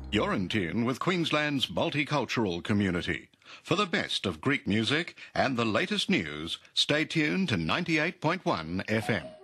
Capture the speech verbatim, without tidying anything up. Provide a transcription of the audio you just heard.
You're in tune with Queensland's multicultural community. For the best of Greek music and the latest news, stay tuned to ninety-eight point one F M.